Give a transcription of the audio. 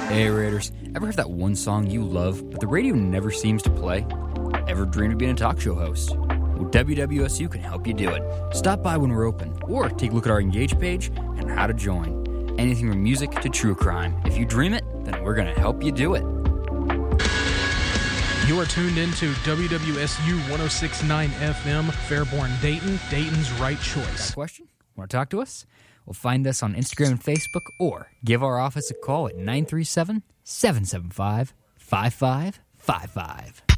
Hey Raiders, ever have that one song you love, but the radio never seems to play? Ever dreamed of being a talk show host? Well, WWSU can help you do it. Stop by when we're open, or take a look at our Engage page and how to join. Anything from music to true crime. If you dream it, then we're going to help you do it. You are tuned into WWSU 106.9 FM, Fairborn, Dayton, Dayton's right choice. Got a question? Want to talk to us? Well, find us on Instagram and Facebook, or give our office a call at 937-775-5555.